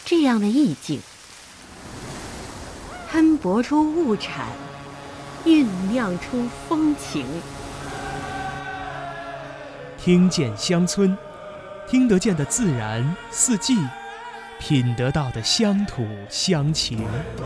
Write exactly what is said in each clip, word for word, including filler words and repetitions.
这样的意境，摊薄出物产，酝酿出风情。 听见乡村，听得见的自然四季，品得到的乡土乡情。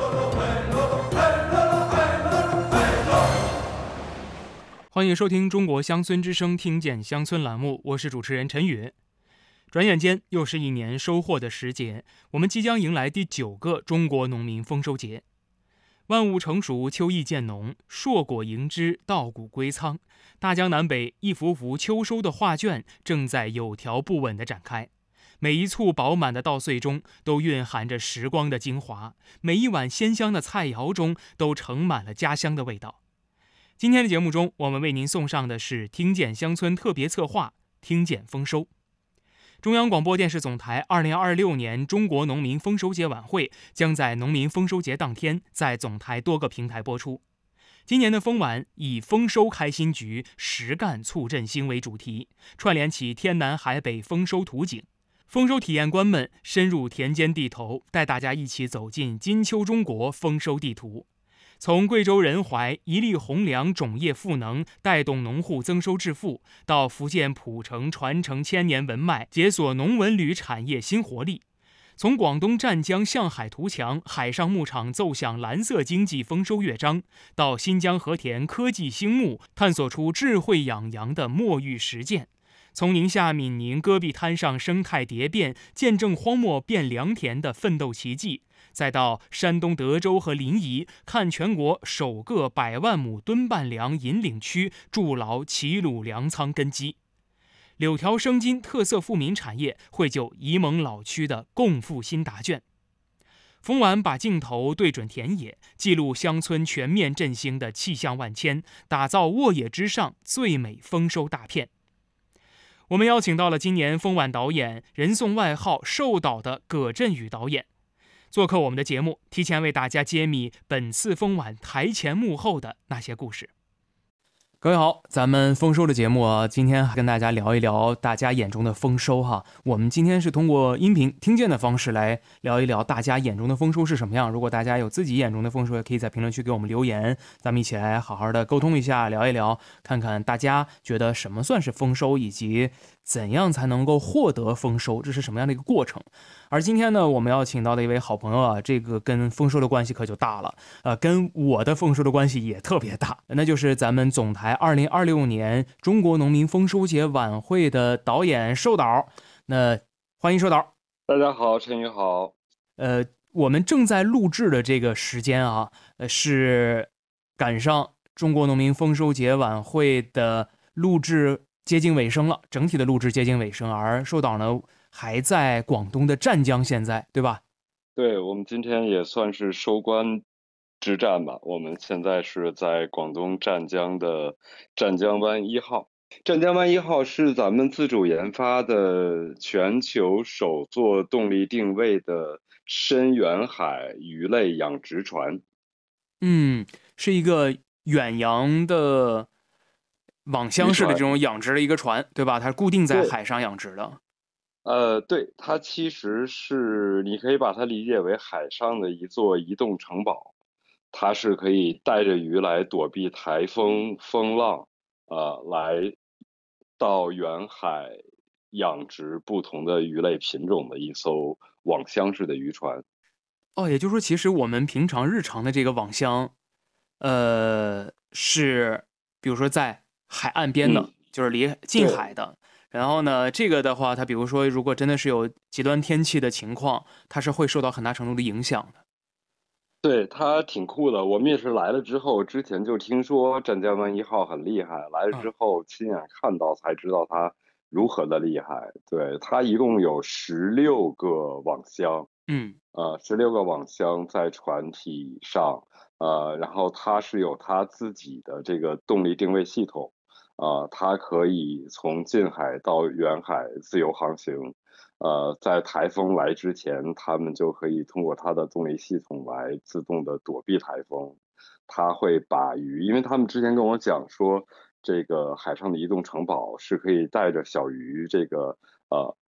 欢迎收听中国乡村之声听见乡村栏目，我是主持人陈宇。转眼间又是一年收获的时节，我们即将迎来第九个中国农民丰收节。万物成熟，秋意渐浓，硕果盈枝，稻谷归仓。大江南北，一幅幅秋收的画卷正在有条不紊地展开。每一簇饱满的稻穗中都蕴含着时光的精华，每一碗鲜香的菜肴中都盛满了家乡的味道。今天的节目中，我们为您送上的是听见乡村特别策划听见丰收。中央广播电视总台二零二六年中国农民丰收节晚会将在农民丰收节当天在总台多个平台播出。今年的丰晚以丰收开新局，实干促振兴为主题，串联起天南海北丰收图景。丰收体验官们深入田间地头，带大家一起走进金秋中国丰收地图。从贵州仁怀一粒红粮种业赋能，带动农户增收致富，到福建浦城传承千年文脉，解锁农文旅产业新活力；从广东湛江向海图强海上牧场奏响蓝色经济丰收乐章，到新疆和田科技兴牧，探索出智慧养羊的墨玉实践。从宁夏闽宁戈壁滩上生态蝶变，见证荒漠变良田的奋斗奇迹，再到山东德州和临沂，看全国首个百万亩吨半粮引领区筑牢齐鲁粮仓根基。柳条生津特色富民产业绘就沂蒙老区的共富新答卷。丰晚把镜头对准田野，记录乡村全面振兴的气象万千，打造沃野之上最美丰收大片。我们邀请到了今年丰晚导演，人送外号寿导的葛振宇导演做客我们的节目，提前为大家揭秘本次丰晚台前幕后的那些故事。各位好，咱们丰收的节目啊，今天跟大家聊一聊大家眼中的丰收哈。我们今天是通过音频听见的方式来聊一聊大家眼中的丰收是什么样。如果大家有自己眼中的丰收，也可以在评论区给我们留言，咱们一起来好好的沟通一下，聊一聊，看看大家觉得什么算是丰收，以及怎样才能够获得丰收，这是什么样的一个过程。而今天呢，我们要请到的一位好朋友啊，这个跟丰收的关系可就大了，呃，跟我的丰收的关系也特别大，那就是咱们总台二零二六年中国农民丰收节晚会的导演寿导。那欢迎寿导。 大家好，陈宇好。 呃，我们正在录制的这个时间啊，呃，是赶上中国农民丰收节晚会的录制接近尾声了，整体的录制接近尾声，而寿导呢还在广东的湛江，现在对吧？ 对，我们今天也算是收官之战吧。我们现在是在广东湛江的湛江湾一号。湛江湾一号是咱们自主研发的全球首座动力定位的深远海鱼类养殖船。 嗯，是一个远洋的网箱式的这种养殖的一个船，对吧？它是固定在海上养殖的。 呃，对，它其实是你可以把它理解为海上的一座移动城堡，它是可以带着鱼来躲避台风、风浪，呃，来到远海养殖不同的鱼类品种的一艘网箱式的渔船。 哦，也就是说，其实我们平常日常的这个网箱，呃，是比如说在海岸边的， 嗯、 就是离近海的。然后呢，这个的话，它比如说，如果真的是有极端天气的情况，它是会受到很大程度的影响的。 对，它挺酷的。我们也是来了之后，之前就听说湛江湾一号很厉害，来了之后亲眼看到才知道它如何的厉害。对，它一共有十六个网箱， 嗯， 呃，十六个网箱在船体上，呃，然后它是有它自己的这个动力定位系统。啊、呃，它可以从近海到远海自由航行，呃，在台风来之前，他们就可以通过它的动力系统来自动的躲避台风。它会把鱼，因为他们之前跟我讲说，这个海上的移动城堡是可以带着小鱼，这个呃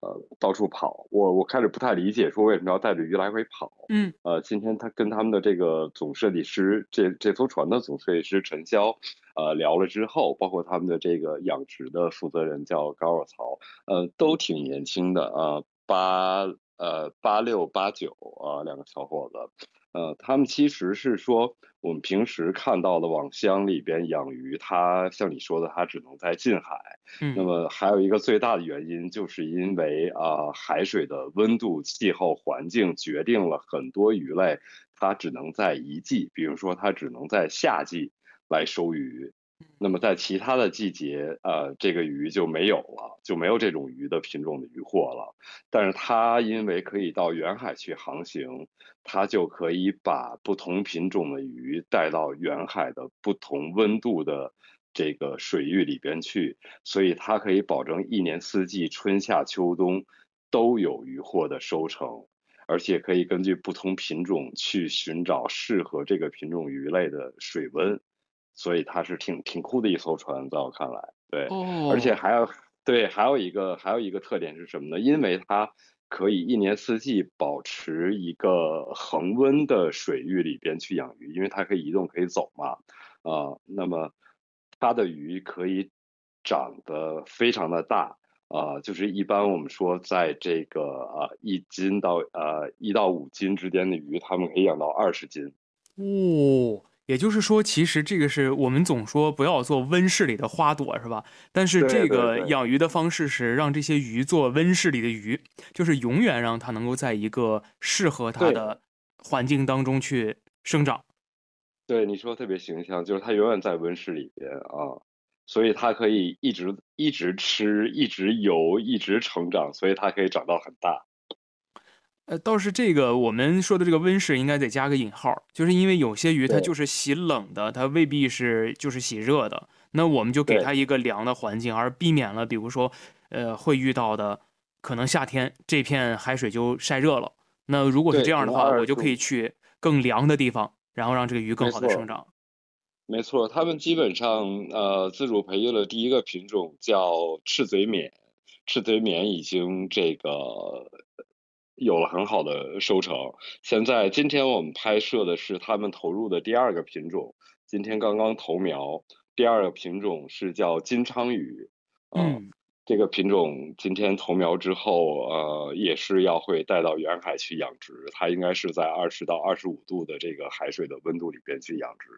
呃到处跑。我我开始不太理解，说为什么要带着鱼来回跑。 嗯呃，今天他跟他们的这个总设计师，这这艘船的总设计师陈潇，呃聊了之后，包括他们的这个养殖的负责人叫高尔曹，呃，都挺年轻的啊，八呃八六八九啊，两个小伙子。呃，他们其实是说，我们平时看到的网箱里边养鱼，它像你说的，它只能在近海。那嗯么还有一个最大的原因，就是因为啊、呃海水的温度、气候环境决定了很多鱼类它只能在一季，比如说它只能在夏季来收鱼。那么在其他的季节，呃，这个鱼就没有了，就没有这种鱼的品种的鱼货了。但是它因为可以到远海去航行，它就可以把不同品种的鱼带到远海的不同温度的这个水域里边去，所以它可以保证一年四季春夏秋冬都有渔获的收成，而且可以根据不同品种去寻找适合这个品种鱼类的水温，所以它是挺挺酷的一艘船，在我看来。对，而且哦。 还有对，还有一个还有一个特点是什么呢？因为它可以一年四季保持一个恒温的水域里边去养鱼，因为它可以移动可以走嘛。啊、那么它的鱼可以长得非常的大。啊、就是一般我们说在这个呃一斤到呃一到五斤之间的鱼，它们可以养到二十斤。 哦，也就是说，其实这个是我们总说不要做温室里的花朵，是吧？但是这个对对对养鱼的方式是让这些鱼做温室里的鱼，就是永远让它能够在一个适合它对， 的环境当中去生长。 对，你说得特别形象，就是它永远在温室里边啊，所以它可以一直一直吃，一直游，一直成长，所以它可以长到很大。 呃，倒是这个我们说的这个温室应该得加个引号，就是因为有些鱼它就对是喜冷的，它未必是就是喜热的，那我们就给它对一个凉的环境，而避免了比如说，呃，会遇到的可能夏天这片海水就晒热了。那如果是这对，可样的话， 能二我就可以十度， 去更凉的地方，然后让这个鱼更好的生没错长。 没错，他们基本上呃自主培育的第一个品种叫赤嘴免，赤嘴免已经这个有了很好的收成。现在今天我们拍摄的是他们投入的第二个品种，今天刚刚投苗，第二个品种是叫金昌鱼。啊、 嗯。 这个品种今天投苗之后，呃，也是要会带到远海去养殖，它应该是在二十到二十五度的这个海水的温度里边去养殖。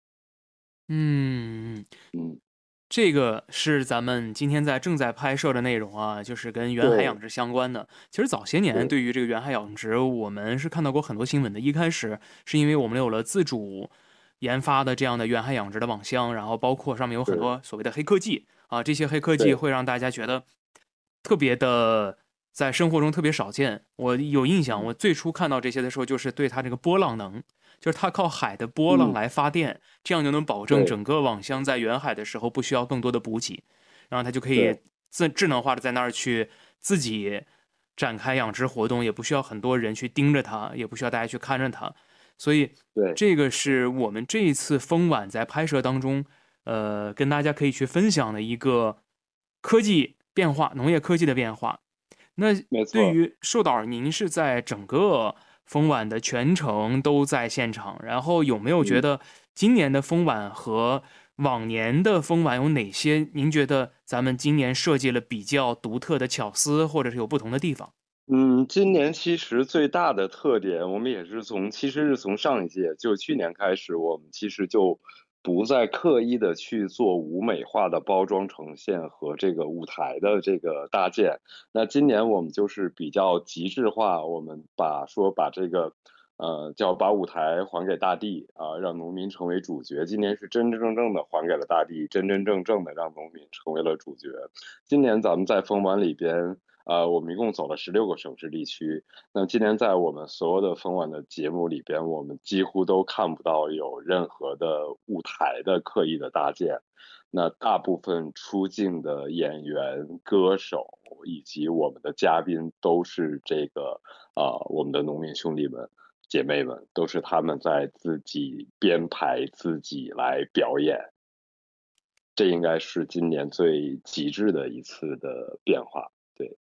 嗯， 嗯， 这个是咱们今天在正在拍摄的内容啊，就是跟远海养对殖相关的。其实早些年对对于这个远海养殖，我们是看到过很多新闻的。一开始是因为我们有了自主研发的这样的远海养殖的网箱，然后包括上面有很是， 多所谓的黑科技啊，这些黑科技对， 会让大家觉得特别的在生活中特别少见。我有印象， 嗯我最初看到这些的时候，就是对它这个波浪能，就是它靠海的波浪嗯， 来发电，这样就能保证对整个网箱在远海的时候不需要更多的补给，然后它就可以对自智能化的在那儿去自己展开养殖活动，也不需要很多人去盯着它，也不需要大家去看着它。所以对， 这个是我们这一次风晚在拍摄当中，呃，跟大家可以去分享的一个科技变化，农业科技的变化。那对没错。 于寿导，您是在整个风晚的全程都在现场，然后有没有觉嗯。 得今年的风晚和往年的风晚有哪些您觉得咱们今年设计了比较独特的巧思，或者是有不同的地方？ 嗯，今年其实最大的特点，我们也是从其实是从上一届，就去年开始，我们其实就不再刻意的去做舞美化的包装呈现和这个舞台的这个搭建。那今年我们就是比较极致化，我们把说把这个呃叫把舞台还给大地啊、让农民成为主角。今年是真真正正的还给了大地，真真正正的让农民成为了主角。今年咱们在风晚里边。呃，我们一共走了十六个省市地区。那今年在我们所有的风晚的节目里边，我们几乎都看不到有任何的舞台的刻意的搭建。那大部分出镜的演员、歌手以及我们的嘉宾都是这个啊、呃我们的农民兄弟们、姐妹们，都是他们在自己编排、自己来表演。这应该是今年最极致的一次的变化。对。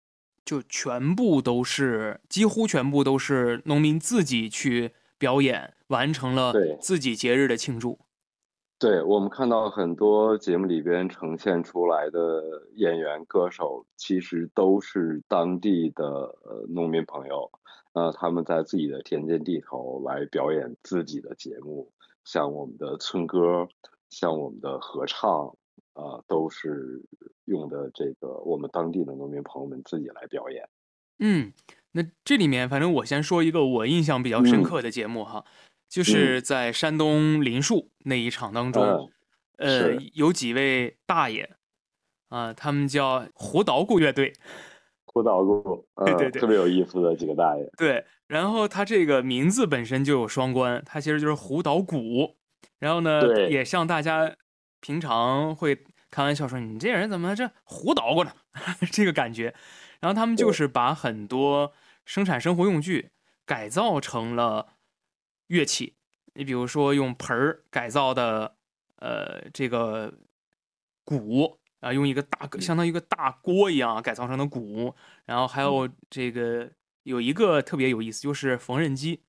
就全部都是，几乎全部都是农民自己去表演，完成了对自己节日的庆祝。 对，我们看到很多节目里边呈现出来的演员、歌手，其实都是当地的呃农民朋友，呃，他们在自己的田间地头来表演自己的节目，像我们的村歌，像我们的合唱，啊、都是用的这个我们当地的农民朋友们自己来表演。 嗯，那这里面反正我先说一个我印象比较深嗯刻的节目哈，就嗯是在山东临沭那一场当中， 嗯， 呃， 是有几位大爷啊、他们叫胡捣鼓乐队。 胡捣鼓，嗯， 对对对特别有意思的几个大爷。 对，然后他这个名字本身就有双关，他其实就是胡捣鼓，然后呢， 对也像大家平常会开玩笑说你这人怎么这胡捣鼓呢这个感觉，然后他们就对， 是把很多生产生活用具改造成了乐器，你比如说用盆儿改造的呃这个鼓啊，用一个大相当于一个大锅一样啊改造成的鼓，然后还有这个有一个特别有意思，就是缝纫机，